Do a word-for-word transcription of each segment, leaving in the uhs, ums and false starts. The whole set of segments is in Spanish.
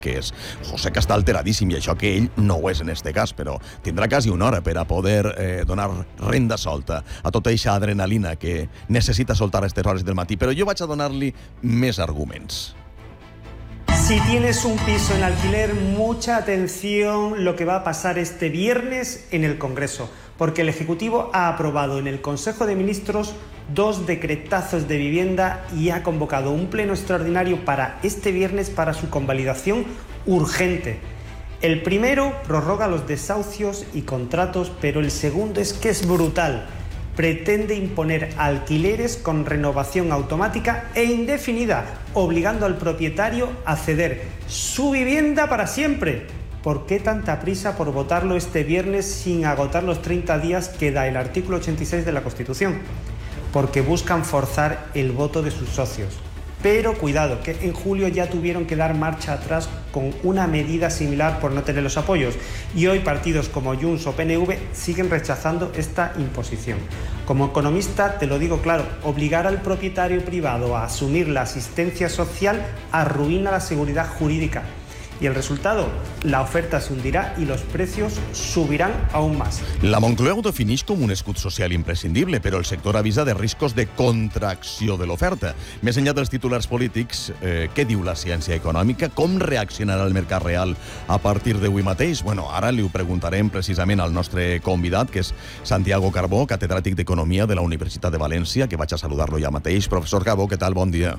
que és José, que està alteradíssim, i això que ell no ho és en este cas, però tindrà quasi una hora per a poder eh, donar renda solta a tota eixa adrenalina que necessita soltar a aquestes hores del matí. Però jo vaig a donar-li més arguments. Si tienes un piso en alquiler, mucha atención lo que va a pasar este viernes en el Congreso, porque el Ejecutivo ha aprobado en el Consejo de Ministros dos decretazos de vivienda y ha convocado un pleno extraordinario para este viernes para su convalidación urgente. El primero prorroga los desahucios y contratos, pero el segundo es que es brutal. Pretende imponer alquileres con renovación automática e indefinida, obligando al propietario a ceder su vivienda para siempre. ¿Por qué tanta prisa por votarlo este viernes sin agotar los treinta días que da el artículo ochenta y seis de la Constitución? Porque buscan forzar el voto de sus socios. Pero cuidado, que en julio ya tuvieron que dar marcha atrás con una medida similar por no tener los apoyos. Y hoy partidos como Junts o P N V siguen rechazando esta imposición. Como economista te lo digo claro, obligar al propietario privado a asumir la asistencia social arruina la seguridad jurídica. Y el resultado, la oferta se hundirà i los precios subirán aún más. La Moncloa ho defineix com un escut social imprescindible, però el sector avisa de riscos de contracció de l'oferta. Més enllà dels titulars polítics, eh, què diu la ciència econòmica? Com reaccionarà el mercat real a partir d'avui mateix? Bueno, ara li ho preguntarem precisament al nostre convidat, que és Santiago Carbó, catedràtic d'Economia de la Universitat de València, que vaig a saludar-lo ja mateix. Professor Carbó, què tal? Bon dia.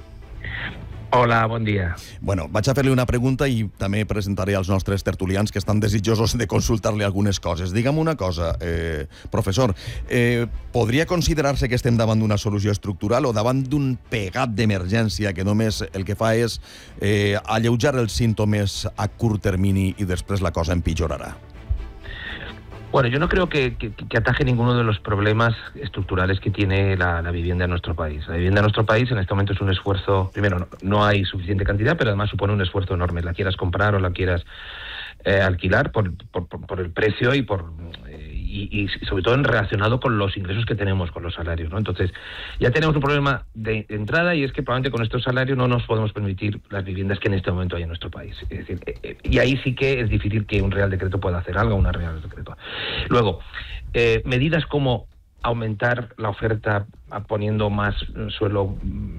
Hola, bon dia. Bueno, vaig a fer-li una pregunta i també presentaré als nostres tertulians que estan desitjosos de consultar-li algunes coses. Digue'm una cosa, eh, professor, eh, podria considerar-se que estem davant d'una solució estructural o davant d'un pegat d'emergència que només el que fa és eh, alleujar els símptomes a curt termini i després la cosa empitjorarà? Bueno, yo no creo que, que, que ataje ninguno de los problemas estructurales que tiene la, la vivienda en nuestro país. La vivienda en nuestro país en este momento es un esfuerzo, primero, no, no hay suficiente cantidad, pero además supone un esfuerzo enorme. La quieras comprar o la quieras eh, alquilar por, por, por el precio y por eh, y, y sobre todo en relacionado con los ingresos que tenemos, con los salarios, ¿no? Entonces, ya tenemos un problema de entrada y es que probablemente con estos salarios no nos podemos permitir las viviendas que en este momento hay en nuestro país. Es decir, eh, y ahí sí que es difícil que un Real Decreto pueda hacer algo, una Real Decreto. Luego, eh, medidas como aumentar la oferta poniendo más suelo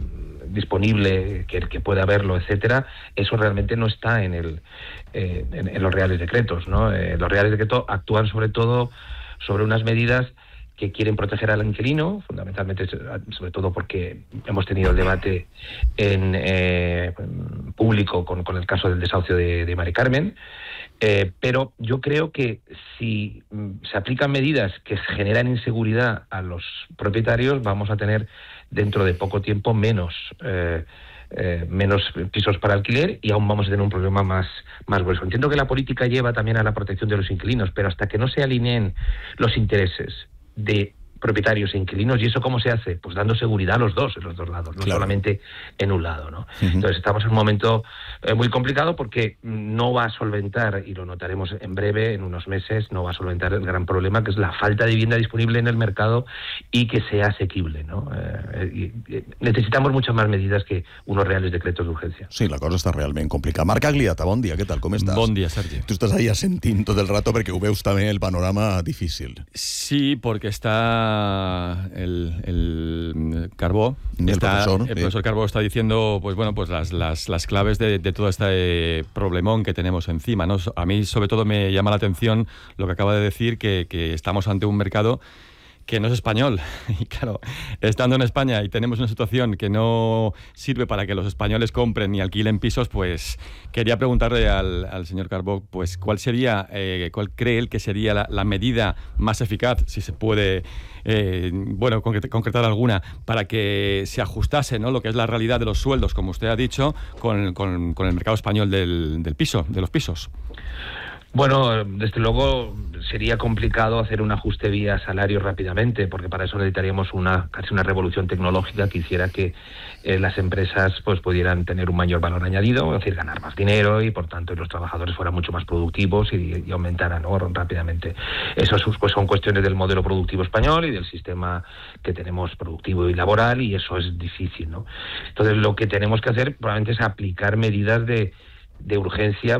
disponible que el que pueda haberlo, etcétera, eso realmente no está en el eh, en, en los Reales Decretos, ¿no? Eh, los Reales Decretos actúan sobre todo sobre unas medidas que quieren proteger al inquilino, fundamentalmente, sobre todo porque hemos tenido el debate en eh, público con, con el caso del desahucio de, de Mari Carmen, eh, pero yo creo que si se aplican medidas que generan inseguridad a los propietarios, vamos a tener dentro de poco tiempo menos eh, eh, menos pisos para alquiler y aún vamos a tener un problema más, más grueso. Entiendo que la política lleva también a la protección de los inquilinos, pero hasta que no se alineen los intereses de propietarios e inquilinos, ¿y eso cómo se hace? Pues dando seguridad a los dos, en los dos lados, no claro. solamente en un lado, ¿no? Uh-huh. Entonces estamos en un momento eh, muy complicado porque no va a solventar, y lo notaremos en breve, en unos meses, no va a solventar el gran problema que es la falta de vivienda disponible en el mercado y que sea asequible, ¿no? Eh, y, y necesitamos muchas más medidas que unos reales decretos de urgencia. Sí, la cosa està realment complicada. Marc Agliata, bon dia, què tal, com estàs? Bon dia, Sergi. Tu estàs ahí assentint tot el rato perquè ho veus també el panorama difícil. Sí, porque está El, el Carbó, el, está, profesor, el profesor sí. Carbó está diciendo pues bueno pues las, las, las claves de, de todo este problemón que tenemos encima, ¿no? A mí sobre todo me llama la atención lo que acaba de decir, que, que estamos ante un mercado que no es español. Y claro, estando en España y tenemos una situación que no sirve para que los españoles compren ni alquilen pisos, pues quería preguntarle al, al señor Carbó, pues cuál sería, eh, cuál cree él que sería la, la medida más eficaz, si se puede, eh, bueno, concret- concretar alguna, para que se ajustase, ¿no?, lo que es la realidad de los sueldos, como usted ha dicho, con, con, con el mercado español del, del piso, de los pisos. Bueno, desde luego sería complicado hacer un ajuste vía salario rápidamente, porque para eso necesitaríamos una casi una revolución tecnológica que hiciera que eh, las empresas pues pudieran tener un mayor valor añadido, es decir, ganar más dinero y por tanto los trabajadores fueran mucho más productivos y, y aumentaran, ¿no?, rápidamente. Eso es, pues, son cuestiones del modelo productivo español y del sistema que tenemos productivo y laboral, y eso es difícil, ¿no? Entonces lo que tenemos que hacer probablemente es aplicar medidas de de urgencia